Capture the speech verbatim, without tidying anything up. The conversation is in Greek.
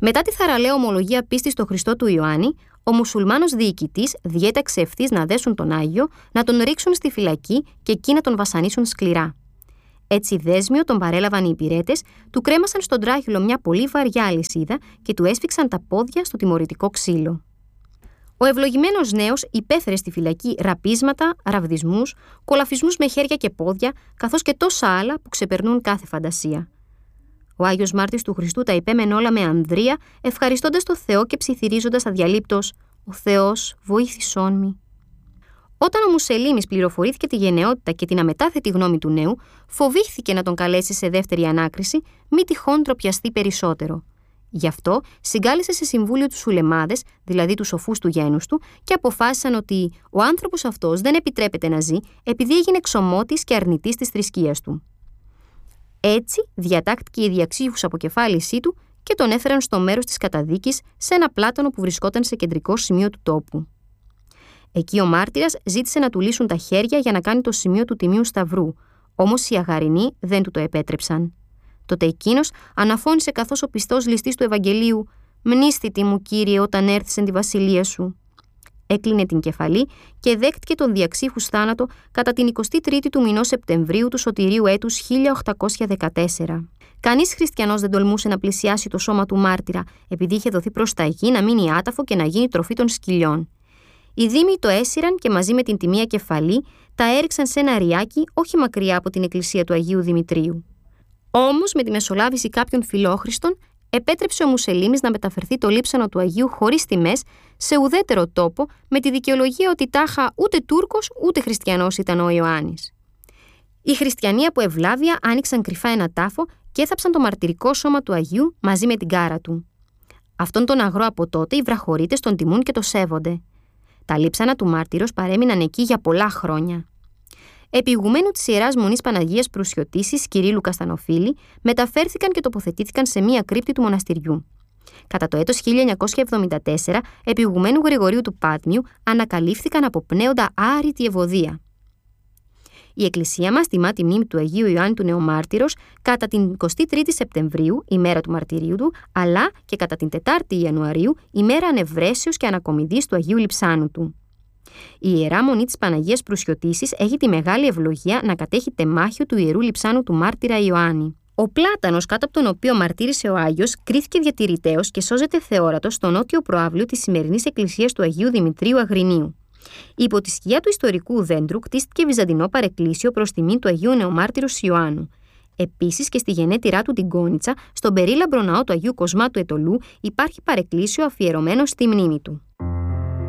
Μετά τη θαραλέα ομολογία πίστης στο Χριστό του Ιωάννη, ο μουσουλμάνος διοικητής διέταξε ευθύς να δέσουν τον Άγιο, να τον ρίξουν στη φυλακή και εκεί να τον βασανίσουν σκληρά. Έτσι δέσμιο τον παρέλαβαν οι υπηρέτες, του κρέμασαν στον τράχυλο μια πολύ βαριά αλυσίδα και του έσφιξαν τα πόδια στο τιμωρητικό ξύλο. Ο ευλογημένος νέος υπέφερε στη φυλακή ραπίσματα, ραβδισμούς, κολαφισμούς με χέρια και πόδια, καθώς και τόσα άλλα που ξεπερνούν κάθε φαντασία. Ο Άγιος Μάρτυρς του Χριστού τα υπέμενε όλα με ανδρεία, ευχαριστώντας το Θεό και ψιθυρίζοντας αδιαλείπτως «Ο Θεός, βοήθησόν μη». Όταν ο Μουσελήμης πληροφορήθηκε τη γενναιότητα και την αμετάθετη γνώμη του νέου, φοβήθηκε να τον καλέσει σε δεύτερη ανάκριση, μη τυχόν τροπιαστεί περισσότερο. Γι' αυτό συγκάλεσε σε συμβούλιο τους Σουλεμάδες, δηλαδή τους σοφούς του γένους του, και αποφάσισαν ότι ο άνθρωπος αυτός δεν επιτρέπεται να ζει επειδή έγινε εξωμώτης και αρνητής της θρησκείας του. Έτσι διατάχθηκε η διαξύχους αποκεφάλισή του και τον έφεραν στο μέρος της καταδίκης, σε ένα πλάτανο που βρισκόταν σε κεντρικό σημείο του τόπου. Εκεί ο μάρτυρας ζήτησε να του λύσουν τα χέρια για να κάνει το σημείο του Τιμίου Σταυρού, όμως οι αγαρινοί δεν του το επέτρεψαν. Τότε εκείνος αναφώνησε καθώς ο πιστός ληστής του Ευαγγελίου «Μνήσθητη μου, Κύριε, όταν έρθεις εν τη βασιλεία σου». Έκλεινε την κεφαλή και δέχτηκε τον διαξύχους θάνατο κατά την εικοστή τρίτη του μηνός Σεπτεμβρίου του σωτηρίου έτους χίλια οκτακόσια δεκατέσσερα. Κανείς χριστιανός δεν τολμούσε να πλησιάσει το σώμα του μάρτυρα, επειδή είχε δοθεί προσταγή να μείνει άταφο και να γίνει τροφή των σκυλιών. Οι δήμοι το έσυραν και μαζί με την τιμία κεφαλή τα έριξαν σε ένα ριάκι όχι μακριά από την εκκλησία του Αγίου Δημητρίου. Όμως, με τη μεσολάβηση κάποιων φιλόχριστων, επέτρεψε ο Μουσελήμης να μεταφερθεί το λείψανο του Αγίου χωρίς τιμές σε ουδέτερο τόπο, με τη δικαιολογία ότι τάχα ούτε Τούρκος ούτε Χριστιανός ήταν ο Ιωάννης. Οι χριστιανοί από ευλάβεια άνοιξαν κρυφά ένα τάφο και έθαψαν το μαρτυρικό σώμα του Αγίου μαζί με την κάρα του. Αυτόν τον αγρό από τότε οι βραχορείτες τον τιμούν και το σέβονται. Τα λείψανα του μάρτυρος παρέμειναν εκεί για πολλά χρόνια. Επί ηγουμένου της Ιεράς Μονής Παναγίας Προυσιωτήσης, Κυρίλλου Καστανοφίλη, μεταφέρθηκαν και τοποθετήθηκαν σε μία κρύπτη του μοναστηριού. Κατά το έτος χίλια εννιακόσια εβδομήντα τέσσερα, επί ηγουμένου Γρηγορίου του Πάτμιου, ανακαλύφθηκαν από πνέοντα άρρητη ευωδία. Η Εκκλησία μας τιμά τη μνήμη του Αγίου Ιωάννη του Νεομάρτυρος κατά την εικοστή τρίτη Σεπτεμβρίου, ημέρα του μαρτυρίου του, αλλά και κατά την τετάρτη Ιανουαρίου, ημέρα ανευρέσεως και ανακομιδής του Αγίου Λειψάνου του. Η Ιερά Μονή της Παναγίας Προυσιωτήσης έχει τη μεγάλη ευλογία να κατέχει τεμάχιο του Ιερού Λειψάνου του μάρτυρα Ιωάννη. Ο πλάτανος κάτω από τον οποίο μαρτύρησε ο Άγιος κρίθηκε διατηρητέως και σώζεται θεόρατος στο νότιο προαύλιο της σημερινής εκκλησίας του Αγίου Δημητρίου Αγρινίου. Υπό τη σκιά του ιστορικού δέντρου κτίστηκε βυζαντινό παρεκκλήσιο προς τιμήν του Αγίου Νεομάρτυρος Ιωάννου. Επίσης και στη γενέτειρά του την Κόνιτσα, στον περίλαμπρο ναό του Αγίου Κοσμά του Ετωλού, υπάρχει παρεκκλήσιο αφιερωμένο στη μνήμη του.